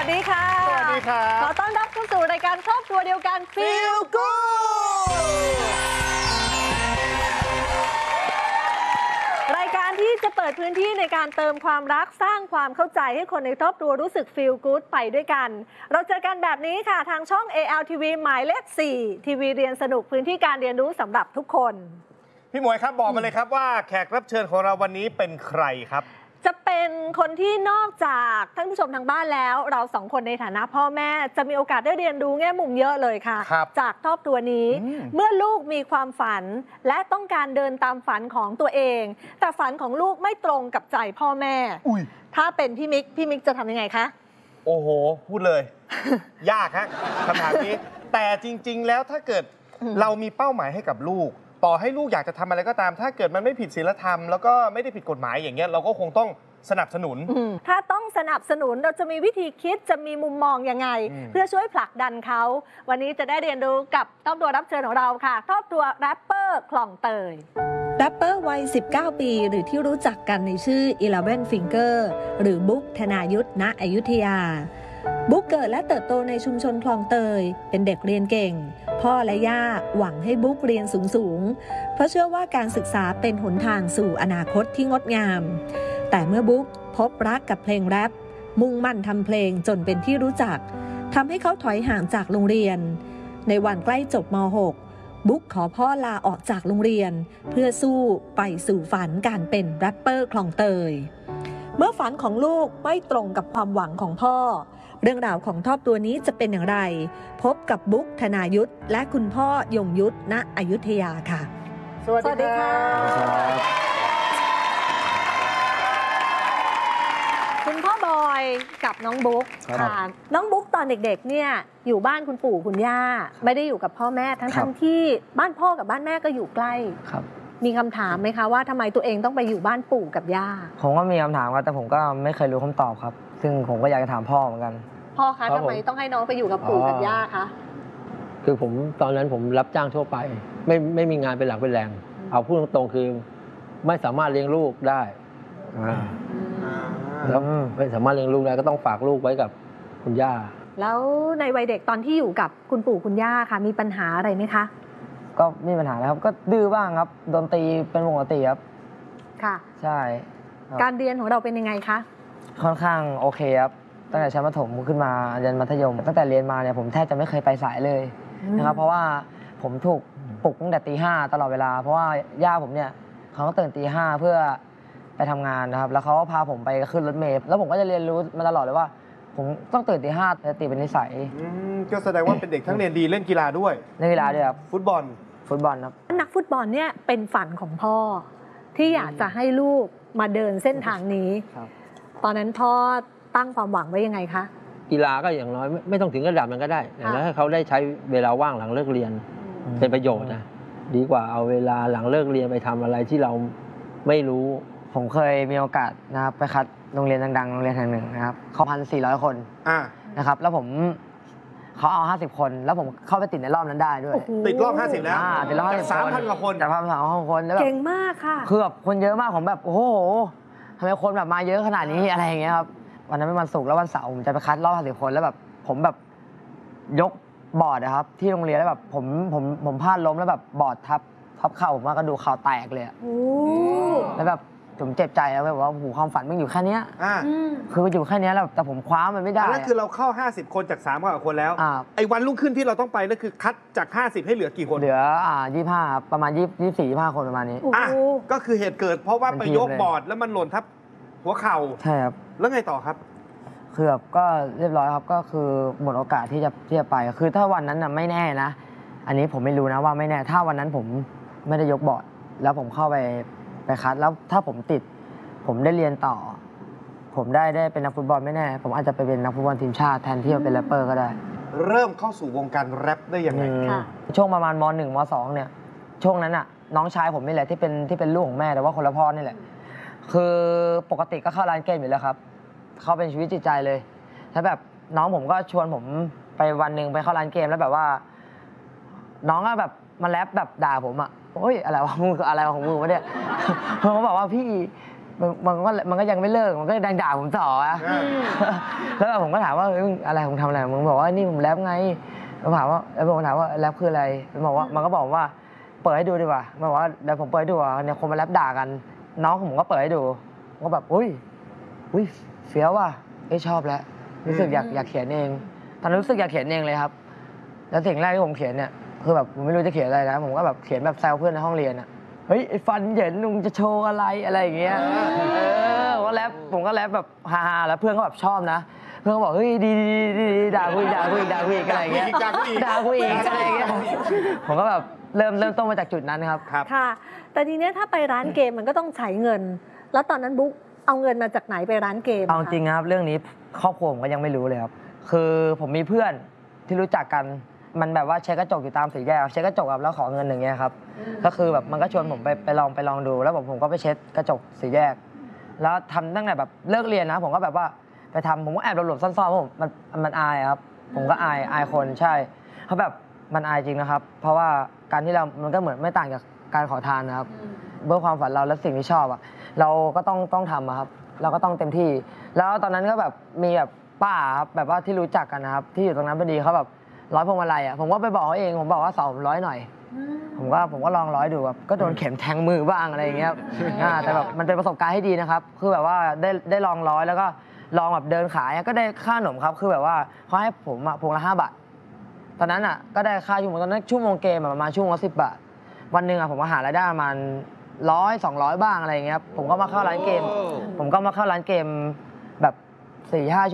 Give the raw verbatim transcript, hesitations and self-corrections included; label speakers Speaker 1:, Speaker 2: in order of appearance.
Speaker 1: วัสดีค่ะ
Speaker 2: สวัสดีครับ
Speaker 1: ขอต้อนรับเข้าสู่รายการครอบครัวเดียวกัน Feel Good รายการที่จะเปิดพื้นที่ในการเติมความรักสร้างความเข้าใจให้คนในครอบครัวรู้สึก Feel Good ไปด้วยกันเราเจอกันแบบนี้ค่ะทางช่อง เอ แอล ที วี หมายเลข สี่ ทีวีเรียนสนุกพื้นที่การเรียนรู้สำหรับทุกคน
Speaker 2: พี่หมวยครับบอกมาเลยครับว่าแขกรับเชิญของเราวันนี้เป็นใครครับ
Speaker 1: จะเป็นคนที่นอกจากท่านผู้ชมทางบ้านแล้วเราสองคนในฐานะพ่อแม่จะมีโอกาสได้เรียนรู้แง่มุมเยอะเลยค่ะจากครอบครัวนี้เมื่อลูกมีความฝันและต้องการเดินตามฝันของตัวเองแต่ฝันของลูกไม่ตรงกับใจพ่อแม่ถ้าเป็นพี่มิกพี่มิกจะทำยังไงคะ
Speaker 2: โอ้โหพูดเลย ยากฮะคำถามนี้แต่จริงๆแล้วถ้าเกิดเรามีเป้าหมายให้กับลูกต่อให้ลูกอยากจะทำอะไรก็ตามถ้าเกิดมันไม่ผิดศีลธรรมแล้วก็ไม่ได้ผิดกฎหมายอย่างเงี้ยเราก็คงต้องสนับสนุน
Speaker 1: ถ้าต้องสนับสนุนเราจะมีวิธีคิดจะมีมุมมองยังไงเพื่อช่วยผลักดันเขาวันนี้จะได้เรียนรู้กับครอบครัวรับเชิญของเราค่ะครอบครัวแรปเปอร์คลองเตยแรปเปอร์วัยสิบเก้าปีหรือที่รู้จักกันในชื่อ อีเลฟเว่น Finger หรือบุ๊กธนายุทธณอยุธยาบุ๊กเกิดและเติบโตในชุมชนคลองเตยเป็นเด็กเรียนเก่งพ่อและย่าหวังให้บุ๊กเรียนสูงๆเพราะเชื่อว่าการศึกษาเป็นหนทางสู่อนาคตที่งดงามแต่เมื่อบุ๊กพบรักกับเพลงแรปมุ่งมั่นทำเพลงจนเป็นที่รู้จักทำให้เขาถอยห่างจากโรงเรียนในวันใกล้จบม หก บุ๊กขอพ่อลาออกจากโรงเรียนเพื่อสู้ไปสู่ฝันการเป็นแรปเปอร์คลองเตยเมื่อฝันของลูกไม่ตรงกับความหวังของพ่อเรื่องราวของครอบครัวนี้จะเป็นอย่างไรพบกับบุ๊กธนายุทธและคุณพ่อยงยุทธณอยุธยาค่ะ
Speaker 2: สวัสดีค่ะ
Speaker 1: คุณพ่อบอยกับน้องบุ๊กค่ะน้องบุ๊กตอนเด็กๆเนี่ยอยู่บ้านคุณปู่คุณย่าไม่ได้อยู่กับพ่อแม่ทั้งทั้งที่บ้านพ่อกับบ้านแม่ก็อยู่ใกล้
Speaker 3: ครับ
Speaker 1: มีคำถามไหมคะว่าทำไมตัวเองต้องไปอยู่บ้านปู่กับย่า
Speaker 3: ผมก็มีคำถามครับแต่ผมก็ไม่เคยรู้คำตอบครับซึ่งผมก็อยากจะถามพ่อเหมือนกัน
Speaker 1: พ่อคะทำไมต้องให้น้องไปอยู่กับปู่กับย่าคะ
Speaker 4: คือผมตอนนั้นผมรับจ้างทั่วไปไม่ไม่มีงานเป็นหลักเป็นแหล่งเอาพูดตรงๆคือไม่สามารถเลี้ยงลูกได้แล้วไม่สามารถเลี้ยงลูกได้ก็ต้องฝากลูกไว้กับคุณย่า
Speaker 1: แล้วในวัยเด็กตอนที่อยู่กับคุณปู่คุณย่าค่ะมีปัญหาอะไรไหมคะ
Speaker 3: ก็มีปัญหาแล้วครับก็ดื้อบ้างครับโดนตีเป็นปกติครับ
Speaker 1: ค่ะ
Speaker 3: ใช่
Speaker 1: การเรียนของเราเป็นยังไงคะ
Speaker 3: ค่อนข้างโอเคครับตั้งแต่ชั้นประถมขึ้นมาเรียนมัธยมตั้งแต่เรียนมาเนี่ยผมแทบจะไม่เคยไปสายเลยนะครับเพราะว่าผมถูกปลุกตั้งแต่ตีห้าตลอดเวลาเพราะว่าย่าผมเนี่ยเขาก็ตื่นตีห้าเพื่อไปทำงานนะครับแล้วเขาก็พาผมไปขึ้นรถเมล์แล้วผมก็จะเรียนรู้มาตลอดเลยว่าผมต้องตื่นตีห้าจะตีเป็นนิสัย
Speaker 2: ก็แสดงว่าเป็นเด็กทั้งเรียนดีเล่นกีฬาด้วย
Speaker 3: เล่นกีฬาด้วยครับ
Speaker 2: ฟุตบอล
Speaker 3: ฟุตบอลครับ
Speaker 1: นักฟุตบอลเนี่ยเป็นฝันของพ่อที่อยากจะให้ลูกมาเดินเส้นทางนี้ตอนนั้นพ่อตั้งความหวังไว้ยังไงคะ
Speaker 4: กีฬาก็อย่างน้อยไม่ต้องถึงระดับนั้นก็ได้อย่างน้อยให้เขาได้ใช้เวลาว่างหลังเลิกเรียนเป็นประโยชน์นะดีกว่าเอาเวลาหลังเลิกเรียนไปทำอะไรที่เราไม่รู้
Speaker 3: ผมเคยมีโอกาสนะครับไปคัดโรงเรียนดังๆโรงเรียนแห่งหนึ่งนะครับเขาพันสี่ร้อยคนนะครับแล้วผมเขาเอาห้าสิบคนแล้วผมเข้าไปติดในรอบนั้นได้ด้วย
Speaker 2: ติดรอบห้าสิบแล้ว
Speaker 3: ติดรอบห้าสิบ
Speaker 2: สามพันกว่าคน
Speaker 3: จากพันสามพันคนแล้วแบบ
Speaker 1: เก่งมากค่ะ
Speaker 3: คือแบบคนเยอะมากผมแบบโอ้โหทำไมคนแบบมาเยอะขนาดนี้อะไรอย่างเงี้ยครับวันนั้นเป็นวันศุกร์แล้ววันเสาร์ผมจะไปคัดรอบห้าสิบคนแล้วแบบผมแบบยกบอร์ดนะครับที่โรงเรียนแล้วแบบผมผมผมพลาดล้มแล้วแบบบอร์ดทับทับเข่าผมว่าก็ดูเข่าแตกเลยแล้วแบบผมเจ็บใจแล้วแบบว่าโอ้โหความฝันมันอยู่แค่นี้คือมันอยู่แค่นี้แล้วแต่ผมคว้ามันไม่ได้
Speaker 2: นั่นคือเราเข้าห้าสิบคนจากสามพันกว่าคนแล้วไอ้วันรุ่งขึ้นที่เราต้องไปนั่นคือคัดจากห้าสิบให้เหลือกี่คน
Speaker 3: เหลืออ่ายี่สิบห้าประมาณยี่สิบสี่ ยี่สิบห้าคนประมาณนี้
Speaker 2: อ่ะก็คือเหตุเกิดเพราะว่าไปยกบอร์ดแล้วมันหล่นทับหัวเข่า
Speaker 3: ใช่ครับ
Speaker 2: แล้วไงต่อครับ
Speaker 3: คือแบบก็เรียบร้อยครับก็คือหมดโอกาสที่จะที่จะไปคือถ้าวันนั้นน่ะไม่แน่นะอันนี้ผมไม่รู้นะว่าไม่แน่ถ้าวันนั้นผมไม่ได้ยกบอร์ดแล้วผมเข้าไปไปคัดแล้วถ้าผมติดผมได้เรียนต่อผมได้ได้เป็นนักฟุตบอลไม่แน่ผมอาจจะไปเป็นนักฟุตบอลทีมชาติแทนที่จะเป็นแรปเปอร์ก็ได้
Speaker 2: เริ่มเข้าสู่วงการแรปได้ยังไง
Speaker 3: ช่วงประมาณม.หนึ่ง ม.สอง เนี่ยช่วงนั้นน่ะน้องชายผมนี่แหละที่เป็นที่เป็นลูกของแม่แต่ว่าคนละพ่อนี่แหละคือปกติก็เข้าร้านเกมอยู่แล้วครับเขาเป็นชีวิตจิตใจเลยถ้าแบบน้องผมก็ชวนผมไปวันหนึ่งไปเข้าร้านเกมแล้วแบบว่าน้องก็แบบมาแรปแบบด่าผมอ่ะโอ้ยอะไรวะมึงอะไรของมึงวะเนี่ยผมก็บอกว่าพี่มันมันก็มันก็ยังไม่เลิกมันก็ดังด่าผมต่ออะ
Speaker 2: อืม
Speaker 3: แล้วผมก็ถามว่าเฮ้ยมึงอะไรผมทำอะไรมึงบอกว่านี่ผมแรปไงผมถามว่าแล้วผมถามว่าแรปคืออะไรมันบอกว่ามันก็บอกว่าเปิดให้ดูดีกว่ามันบอกว่าเดี๋ยวผมเปิดให้ดูอ่ะเนี่ยคนมาแรปด่ากัน น้องผมก็เปิดให้ดูผมก็แบบอุ้ยอุ้ยเฟี้ยวว่ะเอ้ยชอบแล้วรู้สึกอยากอยากเขียนเองตอนนั้นรู้สึกอยากเขียนเองเลยครับแล้วสิ่งแรกที่ผมเขียนเนี่ยคือแบบผมไม่รู้จะเขียนอะไรนะผมก็แบบเขียนแบบแซวเพื่อนในห้องเรียนอ่ะเฮ้ยไอ้ฟันเหยินลุงจะโชว์อะไรอะไรอย่างเงี้ยเออผมก็แรปผมก็แรปแบบฮาๆแล้วเพื่อนก็แบบชอบนะเพื่อนก็บอกเฮ้ยดีดีดีดีด่ากูอีกด่ากูอีกด่ากูอีกอะไรอย่างเงี้ย
Speaker 2: ด่ากูอีก
Speaker 3: ด่ากูอีกอะไรอย่างเงี้ยผมก็แบบเริ่มเริ่มต้นมาจากจุดนั้นครับ
Speaker 2: ครับ
Speaker 1: ค่ะ แต่ทีเนี้ยถ้าไปร้านเกมมันก็ต้องใช้เงิน แล้วตอนนั้นบุ๊กเอาเงินมาจากไหนไปร้านเกม
Speaker 3: เอาจริงนะครับเรื่องนี้ครอบครัวผมก็ยังไม่รู้เลยครับคือผมมีเพื่อนที่รู้จักกันมันแบบว่าเช็ดกระจกอยู่ตามสี่แยกเช็ดกระจกครับแล้วขอเงินอย่างเงี้ยครับก็คือแบบมันก็ชวนผมไปไปลองไปลองดูแล้วผมผมก็ไปเช็ดกระจกสี่แยก แล้วทำตั้งแต่แบบเลิกเรียนนะผมก็แบบว่าไปทำผมก็แอบหลบๆซ่อนๆเพราะผมมันมันอายครับผมก็อายอายคนใช่เพราะแบบมันอายจริงนะครับ เพราะว่าการที่เรา มันก็เหมือนไม่ต่างจากการขอทานนะครับเพื่อความฝันเราและสิ่งที่ชอบอะเราก็ต้องต้องทำอะครับเราก็ต้องเต็มที่ แล้วตอนนั้นก็แบบมีแบบป้าครับแบบว่าที่รู้จักกันนะครับที่อยู่ตรงนั้นพอดีเขาแบบร้อยพวงมาลัยอะผมก็ไปบอกเขาเองผมบอกว่าสองร้อยหน่อย ผมก็ผมก็ลองร้อยดูแบบก็โดนเข็มแทงมือบ้างอะไรอย่างเงี้ยครับอ่าแต่แบบมันเป็นประสบการณ์ที่ดีนะครับ คือแบบว่าได้ได้ลองร้อยแล้วก็ลองแบบเดินขายก็ได้ค่าขนมครับ คือแบบว่าเขาให้ผมอะพวงละห้าบาท ตอนนั้นอ่ะก็ได้ค่าชั่วโมงตอนนั้นชั่วโมงเกมอะประมาณชั่วโมงละสิบบาท วันหนึ่งอ่ะผมก็หารายได้ประมาณร้อยสองร้อยบ้างอะไรอย่างเงี้ยครับผมก็มาเข้าร้านเกม ผมก็มาเข้าร้านเกมแบบสี่ห้า